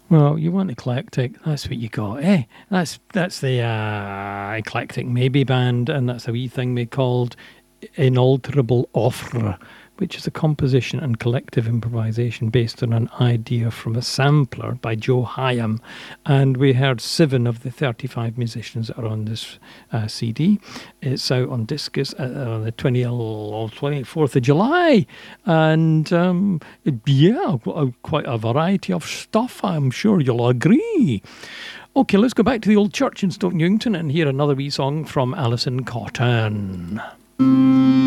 Well, you want eclectic. That's what you got, eh? That's the eclectic maybe band, and that's a wee thing they called inalterable offre, which is a composition and collective improvisation based on an idea from a sampler by Joe Hyam. And we heard 7 of the 35 musicians that are on this CD. It's out on Discus on the 24th of July. And quite a variety of stuff, I'm sure you'll agree. Okay, let's go back to the old church in Stoke Newington and hear another wee song from Alison Cotton.